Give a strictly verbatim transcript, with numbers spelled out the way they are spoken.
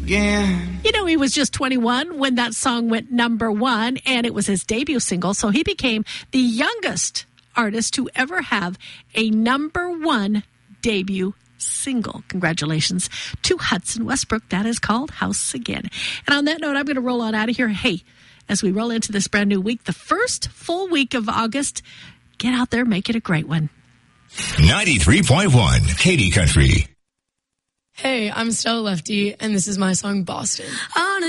again. You know, he was just twenty-one when that song went number one, and it was his debut single, so he became the youngest artist to ever have a number one debut single. Congratulations to Hudson Westbrook. That is called House Again. And on that note, I'm going to roll on out of here. Hey, as we roll into this brand new week, the first full week of August, get out there, make it a great one. ninety-three point one Katy Country. Hey, I'm Stella Lefty, and this is my song, Boston. On